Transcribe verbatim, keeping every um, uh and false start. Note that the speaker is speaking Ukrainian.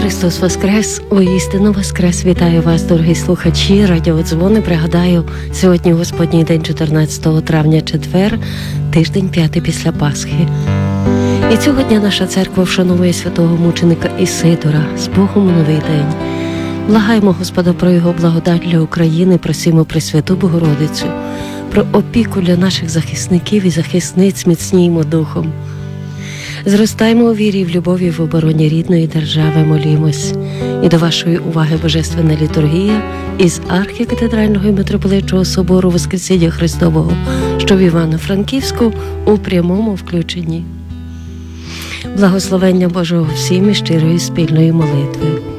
Христос Воскрес! Воістину Воскрес! Вітаю вас, дорогі слухачі радіодзвони. Пригадаю, сьогодні Господній день, чотирнадцятого травня, четвер, тиждень п'ятий після Пасхи. І цього дня наша церква вшановує святого мученика Ісидора. З Богом у новий день. Благаємо Господа про Його благодать для України, просимо Пресвяту Богородицю, про опіку для наших захисників і захисниць, міцніємо духом. Зростаємо у вірі, в любові, в обороні рідної держави, молімось. І до вашої уваги Божественна літургія із архікатедрального і митрополитчого собору Воскресіння Христового, що в Івано-Франківську, у прямому включенні. Благословення Божого всім і щирої спільної молитви.